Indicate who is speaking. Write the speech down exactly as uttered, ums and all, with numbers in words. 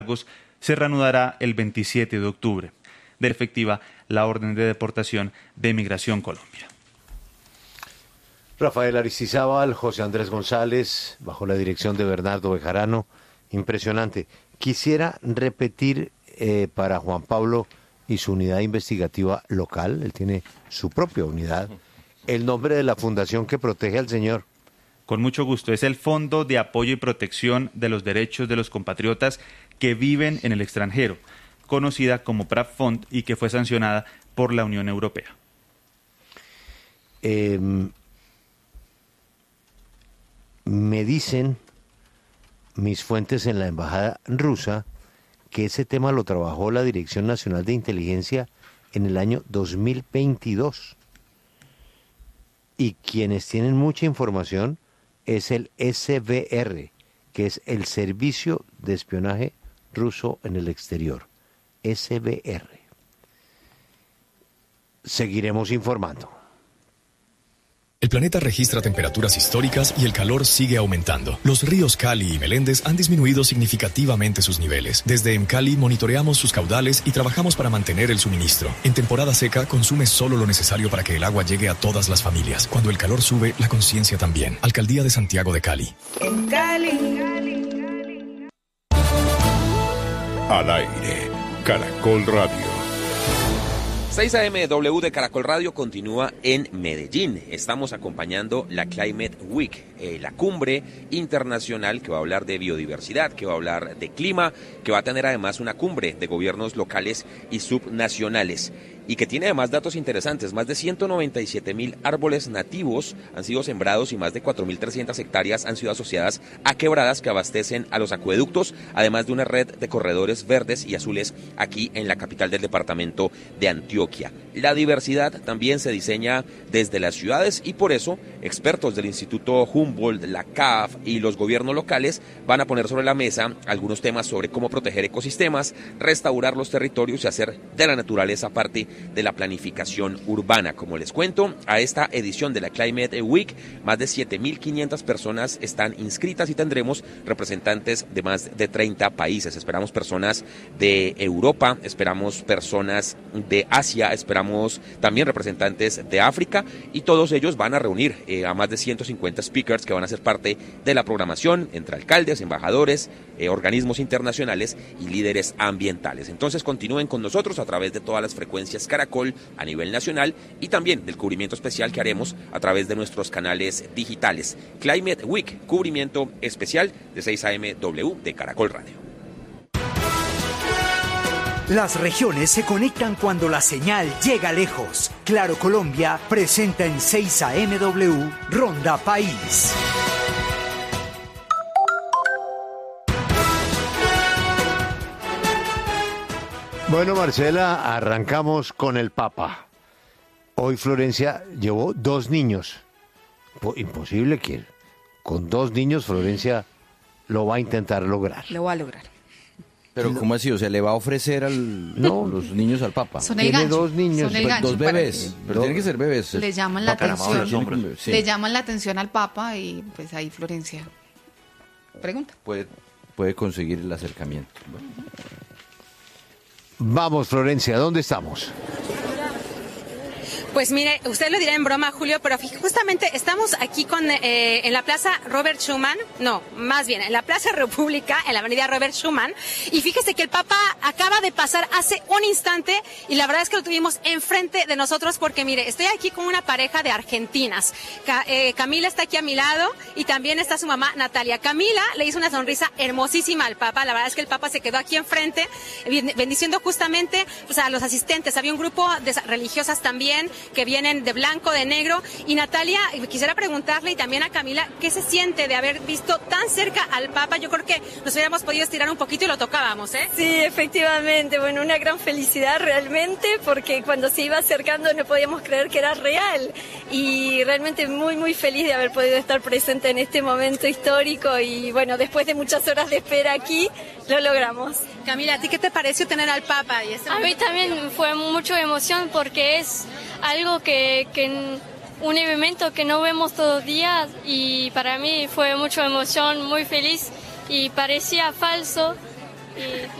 Speaker 1: se reanudará el veintisiete de octubre. De efectiva la orden de deportación de Migración Colombia.
Speaker 2: Rafael Aristizábal, José Andrés González, bajo la dirección de Bernardo Bejarano. Impresionante. Quisiera repetir eh, para Juan Pablo y su unidad investigativa local, él tiene su propia unidad, el nombre de la fundación que protege al señor.
Speaker 1: Con mucho gusto. Es el Fondo de Apoyo y Protección de los Derechos de los Compatriotas que viven en el extranjero, conocida como PRAFOND y que fue sancionada por la Unión Europea.
Speaker 2: Eh, me dicen mis fuentes en la embajada rusa que ese tema lo trabajó la Dirección Nacional de Inteligencia en el año dos mil veintidós. Y quienes tienen mucha información es el S V R, que es el Servicio de Espionaje Ruso en el Exterior. S V R. Seguiremos informando.
Speaker 3: El planeta registra temperaturas históricas y el calor sigue aumentando. Los ríos Cali y Meléndez han disminuido significativamente sus niveles. Desde EMCALI monitoreamos sus caudales y trabajamos para mantener el suministro. En temporada seca, consume solo lo necesario para que el agua llegue a todas las familias. Cuando el calor sube, la conciencia también. Alcaldía de Santiago de Cali.
Speaker 4: En Cali.
Speaker 5: Al aire, Caracol Radio.
Speaker 6: seis A M W de Caracol Radio continúa en Medellín. Estamos acompañando la Climate Week, eh, la cumbre internacional que va a hablar de biodiversidad, que va a hablar de clima, que va a tener además una cumbre de gobiernos locales y subnacionales. Y que tiene además datos interesantes. Más de ciento noventa y siete mil árboles nativos han sido sembrados y más de cuatro mil trescientas hectáreas han sido asociadas a quebradas que abastecen a los acueductos, además de una red de corredores verdes y azules aquí en la capital del departamento de Antioquia. La diversidad también se diseña desde las ciudades y por eso expertos del Instituto Humboldt, la C A F y los gobiernos locales van a poner sobre la mesa algunos temas sobre cómo proteger ecosistemas, restaurar los territorios y hacer de la naturaleza parte de la planificación urbana. Como les cuento, a esta edición de la Climate Week, más de siete mil quinientas personas están inscritas y tendremos representantes de más de treinta países. Esperamos personas de Europa, esperamos personas de Asia, esperamos también representantes de África y todos ellos van a reunir eh, a más de ciento cincuenta speakers que van a ser parte de la programación entre alcaldes, embajadores, eh, organismos internacionales y líderes ambientales. Entonces continúen con nosotros a través de todas las frecuencias Caracol a nivel nacional y también del cubrimiento especial que haremos a través de nuestros canales digitales. Climate Week, cubrimiento especial de seis A M W de Caracol Radio.
Speaker 7: Las regiones se conectan cuando la señal llega lejos. Claro Colombia presenta en seis A M W Ronda País.
Speaker 2: Bueno, Marcela, arrancamos con el Papa. Hoy Florencia llevó dos niños. Imposible que con dos niños Florencia lo va a intentar lograr.
Speaker 8: Lo va a lograr.
Speaker 9: Pero ¿cómo así? O sea, ¿le va a ofrecer al,
Speaker 2: no,
Speaker 9: los niños al Papa?
Speaker 8: Son el
Speaker 2: Tiene
Speaker 8: gancho.
Speaker 2: dos niños,
Speaker 8: Son el gancho
Speaker 9: dos bebés, pero
Speaker 2: dos.
Speaker 9: tienen que ser bebés.
Speaker 8: Le llaman la
Speaker 9: Papa,
Speaker 8: atención.
Speaker 9: sí.
Speaker 8: Le llaman la atención al Papa y pues ahí Florencia pregunta.
Speaker 9: Puede, puede conseguir el acercamiento. Bueno.
Speaker 2: Vamos, Florencia, ¿dónde estamos?
Speaker 10: Pues mire, usted lo dirá en broma, Julio, pero justamente estamos aquí con eh, en la Plaza Robert Schuman, no, más bien, en la Plaza República, en la Avenida Robert Schuman, y fíjese que el Papa acaba de pasar hace un instante y la verdad es que lo tuvimos enfrente de nosotros porque mire, estoy aquí con una pareja de argentinas. Ca eh, Camila está aquí a mi lado y también está su mamá Natalia. Camila le hizo una sonrisa hermosísima al Papa, la verdad es que el Papa se quedó aquí enfrente bendiciendo justamente pues, a los asistentes. Había un grupo de religiosas también que vienen de blanco, de negro. Y Natalia, quisiera preguntarle y también a Camila, ¿qué se siente de haber visto tan cerca al Papa? Yo creo que nos hubiéramos podido estirar un poquito y lo tocábamos, ¿eh?
Speaker 11: Sí, efectivamente, bueno, una gran felicidad realmente, porque cuando se iba acercando no podíamos creer que era real. Y realmente muy, muy feliz de haber podido estar presente en este momento histórico y bueno, después de muchas horas de espera aquí, lo logramos.
Speaker 10: Camila, ¿a ti qué te pareció tener al Papa? Y
Speaker 12: a mí también fue mucha emoción porque es algo que, que un evento que no vemos todos los días y para mí fue mucha emoción, muy feliz y parecía falso. Y